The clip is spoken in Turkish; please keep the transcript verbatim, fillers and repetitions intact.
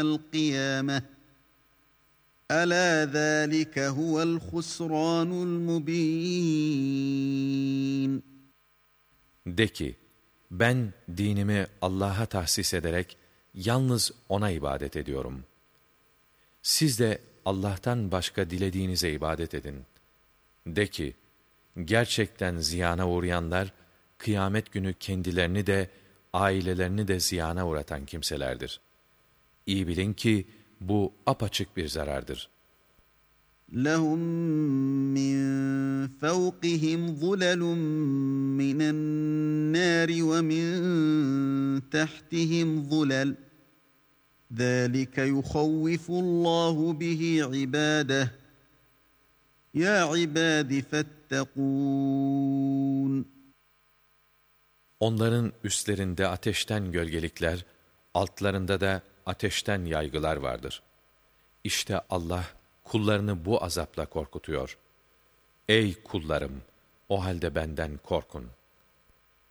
القيامة ألا ذلك هو الخسران المبين. De ki, ben dinimi Allah'a tahsis ederek yalnız O'na ibadet ediyorum. Siz de Allah'tan başka dilediğinize ibadet edin. De ki, gerçekten ziyana uğrayanlar, kıyamet günü kendilerini de, ailelerini de ziyana uğratan kimselerdir. İyi bilin ki, bu apaçık bir zarardır. لَهُمْ مِنْ فَوْقِهِمْ ظُلَلٌ مِّنَ النَّارِ وَمِنْ تَحْتِهِمْ ظُلَلٌ ذَٰلِكَ يُخَوِّفُ اللّٰهُ بِهِ عِبَادَهُ يَا عِبَادِ فَاتَّقُونَ. Onların üstlerinde ateşten gölgelikler, altlarında da ateşten yaygılar vardır. İşte Allah kullarını bu azapla korkutuyor. Ey kullarım! O halde benden korkun.